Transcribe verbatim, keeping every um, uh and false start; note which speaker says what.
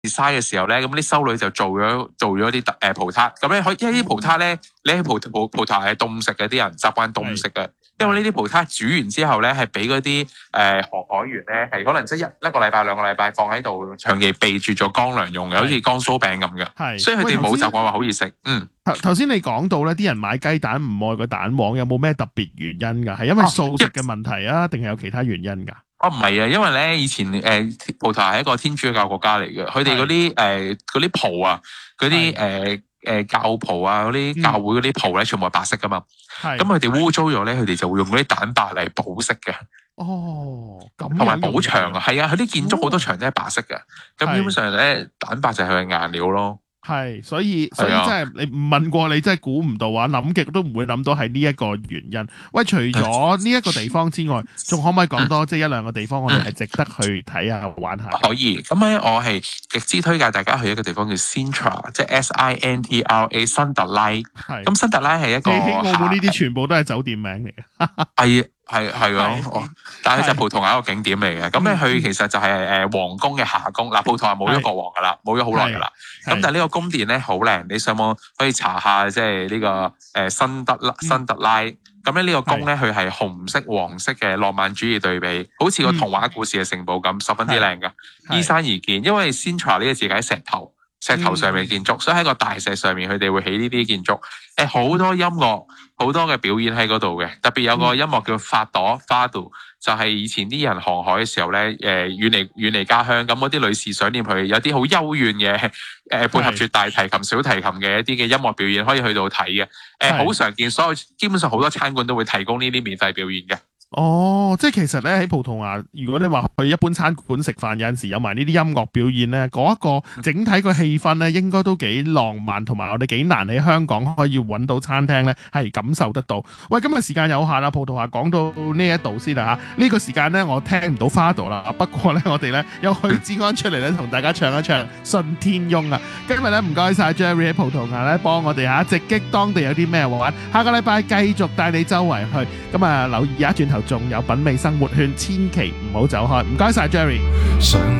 Speaker 1: design 嘅時候咧，咁啲修女就做咗做咗啲誒葡撻，咁咧可因為啲葡撻咧，你喺葡葡葡萄係凍食嘅，啲人習慣凍食嘅。因為呢啲葡撻煮完之後咧，係俾嗰啲誒航海員咧，係可能即係一一個禮拜兩個禮拜放喺度，長期備住咗乾糧用嘅，好似乾酥餅咁嘅。係，所以佢哋冇習慣話好易食。嗯，
Speaker 2: 頭頭先你講到咧，啲人買雞蛋唔愛個蛋黃，有冇咩特別原因㗎？係因為素食嘅問題啊，定係有其他原因㗎？
Speaker 1: 哦，唔係啊，因為咧以前誒、呃、葡萄牙係一個天主教國家嚟嘅，佢哋嗰啲誒嗰啲袍啊，嗰啲誒誒教袍啊，嗰啲教會嗰啲袍咧，全部係白色噶嘛。咁佢哋污糟咗咧，佢哋就會用嗰啲蛋白嚟保色嘅。
Speaker 2: 哦，咁
Speaker 1: 同埋補牆啊，係啊，佢啲建築好多牆都係白色嘅。咁基本上咧，蛋白就係佢嘅顏料咯。
Speaker 2: 係，所以所以真係你唔問過你真係估唔到啊！諗極都唔會諗到係呢一個原因。喂，除咗呢一個地方之外，仲可唔可以講多即係一兩個地方我哋係值得去睇下玩下？
Speaker 1: 可以，咁咧我係極之推介大家去一個地方叫 Sintra， 即係 S I N T R A 辛特拉。係。咁辛特拉係一個
Speaker 2: 喺澳門呢啲全部都係酒店名嚟嘅。
Speaker 1: 係。係係咯，但係就葡萄牙一個景點嚟嘅。咁咧佢其實就係誒皇宮嘅夏宮。嗱，葡萄牙冇咗國王噶啦，冇咗好耐噶啦。咁但係呢個宮殿咧好靚，你上網可以查下即係呢個誒辛德拉辛特拉。咁咧呢個宮咧佢係紅色黃色嘅浪漫主義對比，好似個童話故事嘅城堡咁，十分之靚噶，依山而建。因為 Sintra 呢個字喺石頭。石頭上面建築，所以喺個大石上面佢哋會起呢啲建築。誒好多音樂，好多嘅表演喺嗰度嘅。特別有個音樂叫法朵 Fado，就係以前啲人航海嘅時候咧，誒遠離遠離家鄉，咁嗰啲女士想念佢，有啲好幽怨嘅誒配合住大提琴、小提琴嘅一啲嘅音樂表演，可以去到睇嘅。誒好常見，所有基本上好多餐館都會提供呢啲免費表演嘅。
Speaker 2: 哦，即係其實咧喺葡萄牙，如果你話去一般餐館食飯，有陣時有埋呢啲音樂表演咧，嗰、那、一個整體個氣氛咧，應該都幾浪漫，同埋我哋幾難喺香港可以揾到餐廳咧係感受得到。喂，今日時間有限啦，葡萄牙講到呢一度先啦嚇，呢、這個時間咧我聽唔到花朵啦，不過咧我哋咧有許志安出嚟咧同大家唱一唱《信天翁》啊。今日咧唔該晒 Jerry 喺葡萄牙咧幫我哋嚇直擊當地有啲咩玩，下個禮拜繼續帶你周圍去，咁啊留意一轉頭。仲有品味生活圈，千祈唔好走開。唔該晒 Jerry。